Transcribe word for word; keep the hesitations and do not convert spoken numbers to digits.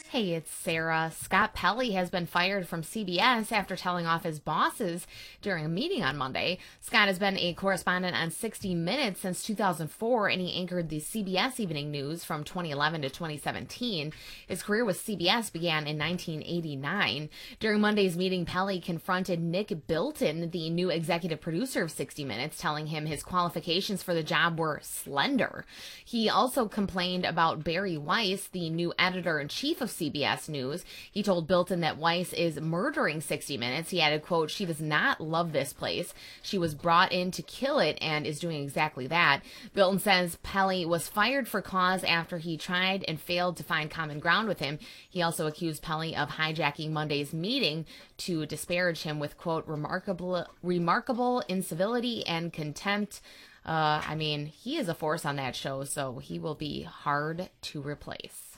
Hey, it's Sarah. Scott Pelley has been fired from C B S after telling off his bosses during a meeting on Monday. Scott has been a correspondent on sixty minutes since two thousand four, and he anchored the C B S Evening News from twenty eleven to twenty seventeen. His career with C B S began in nineteen eighty-nine. During Monday's meeting, Pelley confronted Nick Bilton, the new executive producer of sixty minutes, telling him his qualifications for the job were slender. He also complained about Barry Weiss, the new editor-in-chief of C B S News. He told Bilton that Weiss is murdering sixty minutes. He added, quote, "She does not love this place. She was brought in to kill it and is doing exactly that." Bilton says Pelley was fired for cause after he tried and failed to find common ground with him. He also accused Pelley of hijacking Monday's meeting to disparage him with, quote, remarkable, remarkable incivility and contempt. Uh, I mean, he is a force on that show, so he will be hard to replace.